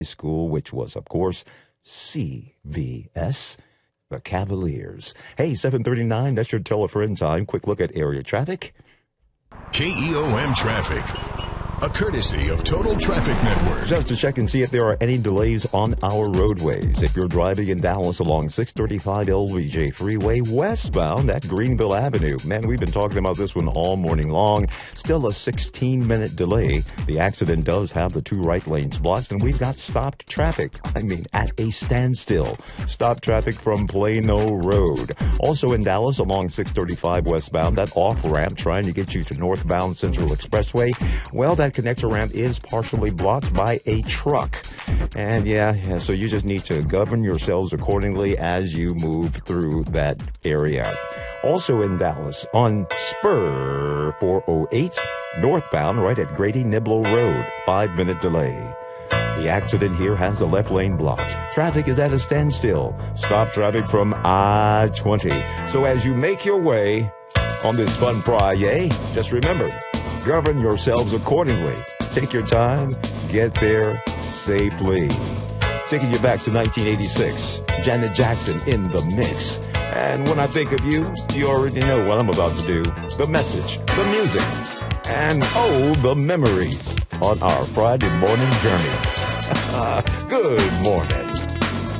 school, which was, of course, CVS, the Cavaliers. Hey, 7:39, that's your tell-a-friend time. Quick look at area traffic. KEOM traffic. A courtesy of Total Traffic Network. Just to check and see if there are any delays on our roadways. If you're driving in Dallas along 635 LBJ Freeway westbound at Greenville Avenue. Man, we've been talking about this one all morning long. Still a 16-minute delay. The accident does have the 2 right lanes blocked, and we've got stopped traffic. At a standstill. Stopped traffic from Plano Road. Also in Dallas along 635 westbound, that off-ramp trying to get you to northbound Central Expressway. Well, that connector ramp is partially blocked by a truck. And so you just need to govern yourselves accordingly as you move through that area. Also in Dallas on Spur 408 northbound right at Grady Niblo Road, 5-minute delay. The accident here has the left lane blocked. Traffic is at a standstill. Stop traffic from I-20. So as you make your way on this fun Friday, just remember, govern yourselves accordingly. Take your time. Get there safely. Taking you back to 1986. Janet Jackson in the mix. And when I think of you, you already know what I'm about to do. The message, the music, and the memories on our Friday morning journey. Good morning.